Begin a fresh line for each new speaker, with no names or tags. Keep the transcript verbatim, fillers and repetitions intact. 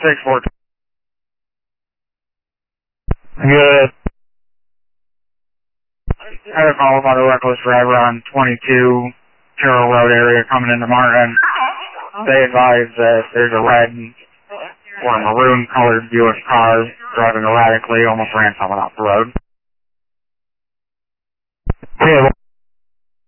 six four.
Good.
I had a call about a reckless driver on twenty-two Carroll Road area coming into Martin. They advised that there's a red or maroon colored Buick car driving erratically, almost ran someone off the road.
Yeah.